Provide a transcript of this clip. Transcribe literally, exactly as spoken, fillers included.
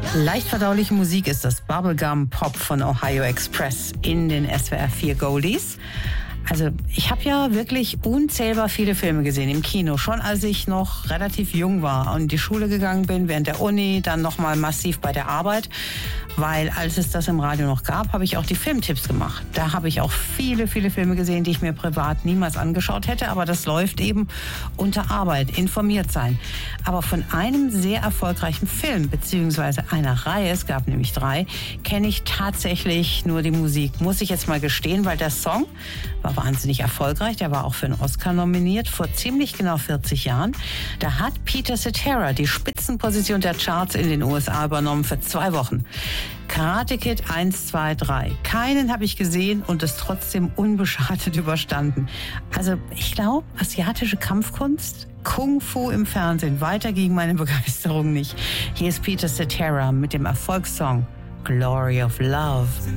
Leicht verdauliche Musik ist das Bubblegum Pop von Ohio Express in den S W R vier Goldies. Also ich habe ja wirklich unzählbar viele Filme gesehen im Kino, schon als ich noch relativ jung war und in die Schule gegangen bin, während der Uni, dann nochmal massiv bei der Arbeit. Weil als es das im Radio noch gab, habe ich auch die Filmtipps gemacht. Da habe ich auch viele, viele Filme gesehen, die ich mir privat niemals angeschaut hätte. Aber das läuft eben unter Arbeit, informiert sein. Aber von einem sehr erfolgreichen Film, beziehungsweise einer Reihe, es gab nämlich drei, kenne ich tatsächlich nur die Musik. Muss ich jetzt mal gestehen, weil der Song war wahnsinnig erfolgreich. Der war auch für einen Oscar nominiert vor ziemlich genau vierzig Jahren. Da hat Peter Cetera die Spitzenposition der Charts in den U S A übernommen für zwei Wochen. Karate Kid eins, zwei, drei. Keinen habe ich gesehen und es trotzdem unbeschadet überstanden. Also ich glaube, asiatische Kampfkunst, Kung Fu im Fernsehen, weiter ging meine Begeisterung nicht. Hier ist Peter Cetera mit dem Erfolgssong Glory of Love.